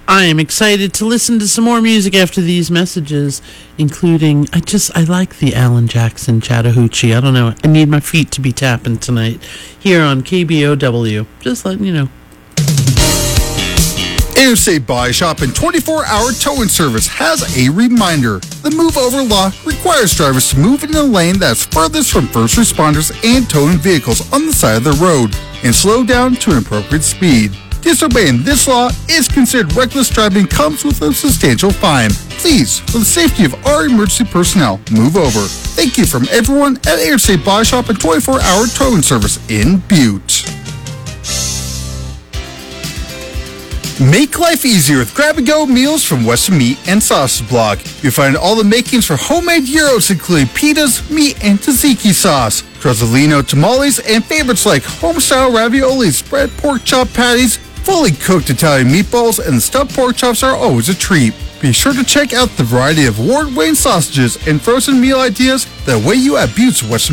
I am excited to listen to some more music after these messages, including, I like the Alan Jackson Chattahoochee. I don't know. I need my feet to be tapping tonight here on KBOW. Just letting you know. Interstate Body Shop and 24-hour towing service has a reminder. The move over law requires drivers to move in a lane that's furthest from first responders and towing vehicles on the side of the road and slow down to an appropriate speed. Disobeying this law is considered reckless driving, comes with a substantial fine. Please, for the safety of our emergency personnel, move over. Thank you from everyone at Interstate Body Shop and 24-hour towing service in Butte. Make life easier with grab-and-go meals from Western Meat and Sausage Block. You'll find all the makings for homemade gyros, including pitas, meat, and tzatziki sauce, Trozzolino tamales, and favorites like home-style raviolis, spread pork chop patties, fully cooked Italian meatballs, and the stuffed pork chops are always a treat. Be sure to check out the variety of award-winning sausages and frozen meal ideas that await you at Butte's Western